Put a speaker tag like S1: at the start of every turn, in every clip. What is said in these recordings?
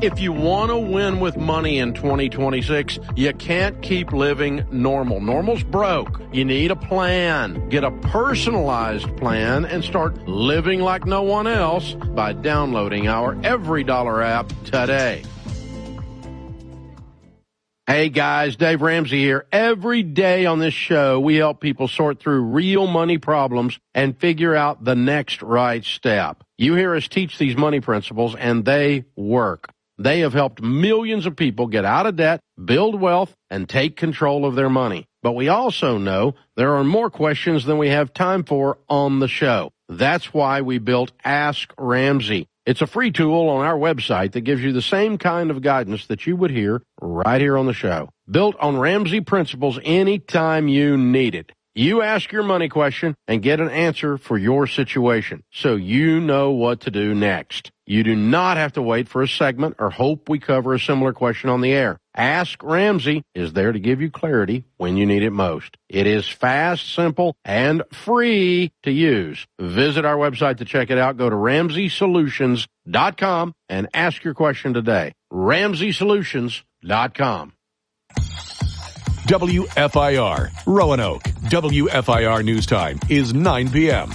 S1: If you want to win with money in 2026, you can't keep living normal. Normal's broke. You need a plan. Get a personalized plan and start living like no one else by downloading our Every Dollar app today. Hey guys, Dave Ramsey here. Every day on this show, we help people sort through real money problems and figure out the next right step. You hear us teach these money principles, and they work. They have helped millions of people get out of debt, build wealth, and take control of their money. But we also know there are more questions than we have time for on the show. That's why we built Ask Ramsey. It's a free tool on our website that gives you the same kind of guidance that you would hear right here on the show. Built on Ramsey principles anytime you need it. You ask your money question and get an answer for your situation, so you know what to do next. You do not have to wait for a segment or hope we cover a similar question on the air. Ask Ramsey is there to give you clarity when you need it most. It is fast, simple, and free to use. Visit our website to check it out. Go to RamseySolutions.com and ask your question today. RamseySolutions.com.
S2: WFIR, Roanoke. WFIR News Time is 9 p.m.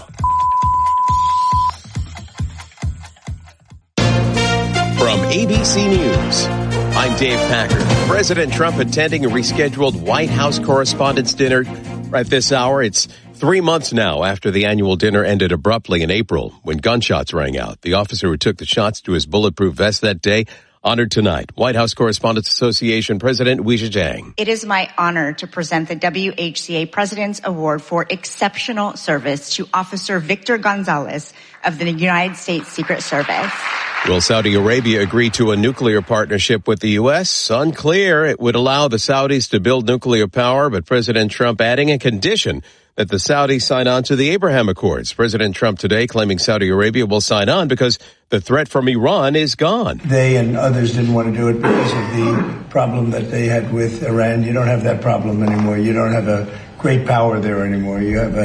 S3: From ABC News, I'm Dave Packer. President Trump attending a rescheduled White House Correspondents' Dinner. Right this hour, it's 3 months now after the annual dinner ended abruptly in April when gunshots rang out. The officer who took the shots to his bulletproof vest that day honored tonight. White House Correspondents Association President Weijia Jiang.
S4: It is my honor to present the WHCA President's Award for Exceptional Service to Officer Victor Gonzalez of the United States Secret Service.
S3: Will Saudi Arabia agree to a nuclear partnership with the U.S.? Unclear. It would allow the Saudis to build nuclear power, but President Trump adding a condition that the Saudis sign on to the Abraham Accords. President Trump today claiming Saudi Arabia will sign on because the threat from Iran is gone.
S5: They and others didn't want to do it because of the problem that they had with Iran. You don't have that problem anymore. You don't have a great power there anymore. You have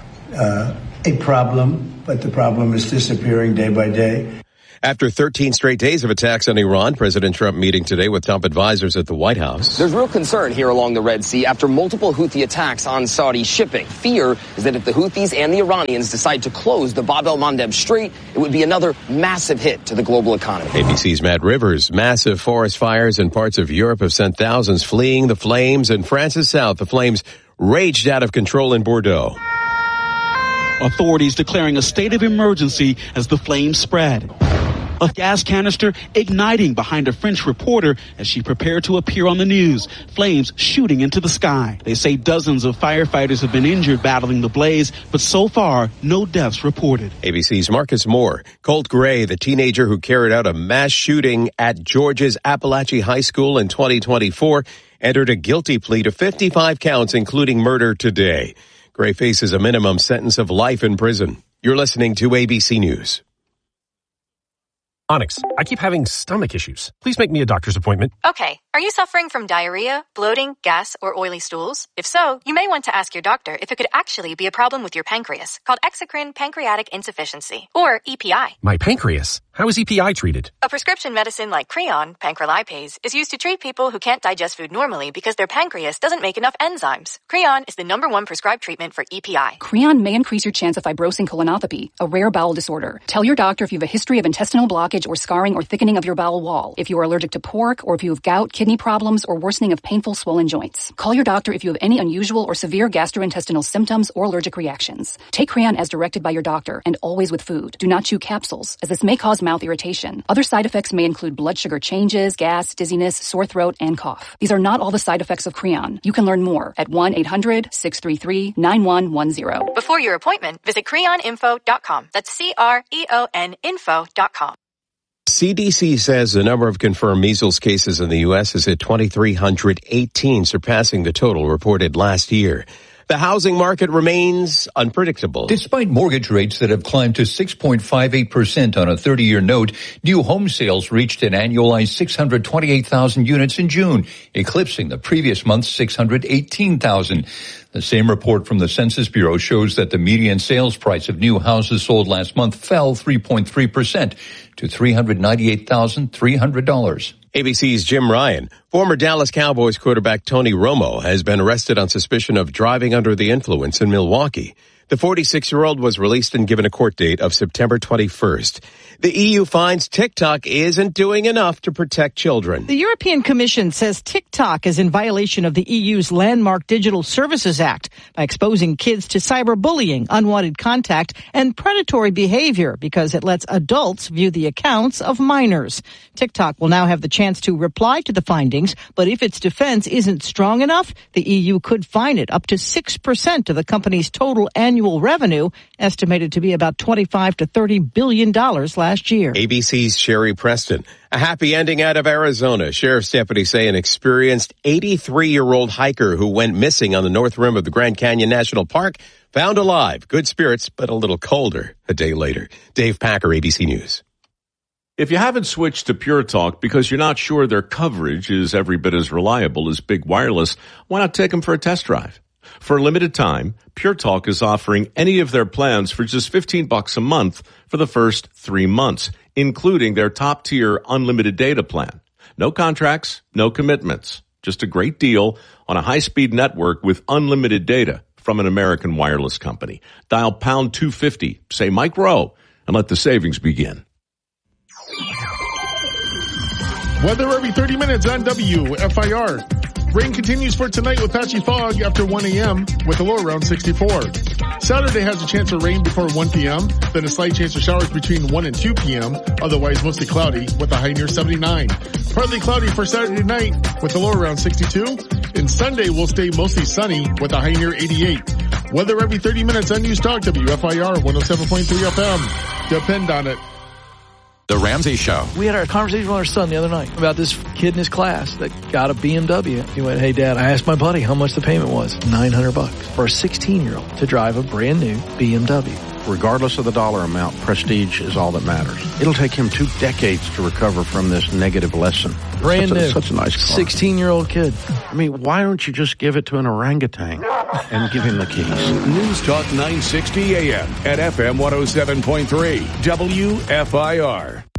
S5: a problem, but the problem is disappearing day by day.
S3: After 13 straight days of attacks on Iran, President Trump meeting today with top advisors at the White House.
S6: There's real concern here along the Red Sea after multiple Houthi attacks on Saudi shipping. Fear is that if the Houthis and the Iranians decide to close the Bab el-Mandeb Strait, it would be another massive hit to the global economy.
S3: ABC's Matt Rivers. Massive forest fires in parts of Europe have sent thousands fleeing the flames. In France's south, the flames raged out of control in Bordeaux.
S7: Authorities declaring a state of emergency as the flames spread. A gas canister igniting behind a French reporter as she prepared to appear on the news. Flames shooting into the sky. They say dozens of firefighters have been injured battling the blaze, but so far, no deaths reported.
S3: ABC's Marcus Moore. Colt Gray, the teenager who carried out a mass shooting at Georgia's Appalachian High School in 2024, entered a guilty plea to 55 counts, including murder today. Gray faces a minimum sentence of life in prison. You're listening to ABC News.
S8: Onyx, I keep having stomach issues. Please make me a doctor's appointment.
S9: Okay. Are you suffering from diarrhea, bloating, gas, or oily stools? If so, you may want to ask your doctor if it could actually be a problem with your pancreas, called exocrine pancreatic insufficiency, or EPI.
S8: My pancreas? How is EPI treated?
S9: A prescription medicine like Creon, pancrelipase, is used to treat people who can't digest food normally because their pancreas doesn't make enough enzymes. Creon is the #1 prescribed treatment for EPI.
S10: Creon may increase your chance of fibrosing colonopathy, a rare bowel disorder. Tell your doctor if you have a history of intestinal blockage or scarring or thickening of your bowel wall, if you are allergic to pork, or if you have gout, kidney problems, or worsening of painful swollen joints. Call your doctor if you have any unusual or severe gastrointestinal symptoms or allergic reactions. Take Creon as directed by your doctor and always with food. Do not chew capsules, as this may cause mouth irritation. Other side effects may include blood sugar changes, gas, dizziness, sore throat, and cough. These are not all the side effects of Creon. You can learn more at 1-800-633-9110.
S9: Before your appointment, visit creoninfo.com. That's CREON info.com.
S3: CDC says the number of confirmed measles cases in the U.S. is at 2,318, surpassing the total reported last year. The housing market remains unpredictable.
S11: Despite mortgage rates that have climbed to 6.58% on a 30-year note, new home sales reached an annualized 628,000 units in June, eclipsing the previous month's 618,000. The same report from the Census Bureau shows that the median sales price of new houses sold last month fell 3.3% to $398,300.
S3: ABC's Jim Ryan. Former Dallas Cowboys quarterback Tony Romo has been arrested on suspicion of driving under the influence in Milwaukee. The 46-year-old was released and given a court date of September 21st. The EU finds TikTok isn't doing enough to protect children.
S12: The European Commission says TikTok is in violation of the EU's landmark Digital Services Act by exposing kids to cyberbullying, unwanted contact, and predatory behavior because it lets adults view the accounts of minors. TikTok will now have the chance to reply to the findings, but if its defense isn't strong enough, the EU could fine it up to 6% of the company's total annual revenue, estimated to be about $25 to $30 billion last year.
S3: ABC's Sherry Preston. A happy ending out of Arizona. Sheriff's deputies say an experienced 83-year-old hiker who went missing on the north rim of the Grand Canyon National Park found alive. Good spirits, but a little colder a day later. Dave Packer, ABC News.
S13: If you haven't switched to Pure Talk because you're not sure their coverage is every bit as reliable as Big Wireless, why not take them for a test drive? For a limited time, Pure Talk is offering any of their plans for just $15 a month for the first 3 months, including their top-tier unlimited data plan. No contracts, no commitments. Just a great deal on a high-speed network with unlimited data from an American wireless company. Dial pound 250, say Mike Rowe, and let the savings begin.
S14: Weather every 30 minutes on WFIR. Rain continues for tonight with patchy fog after 1 a.m. with a low around 64. Saturday has a chance for rain before 1 p.m., then a slight chance of showers between 1 and 2 p.m., otherwise mostly cloudy with a high near 79. Partly cloudy for Saturday night with a low around 62, and Sunday will stay mostly sunny with a high near 88. Weather every 30 minutes on News Talk WFIR 107.3 FM. Depend on it.
S2: The Ramsey Show.
S15: We had a conversation with our son the other night about this kid in his class that got a BMW. He went, "Hey Dad, I asked my buddy how much the payment was. $900 for a 16-year-old to drive a brand new BMW."
S1: Regardless of the dollar amount, prestige is all that matters. It'll take him 2 decades to recover from this negative lesson.
S15: Brand new.
S1: Such a nice car.
S15: 16-year-old kid.
S1: I mean, why don't you just give it to an orangutan and give him the keys?
S2: News Talk 960 AM at FM 107.3 WFIR.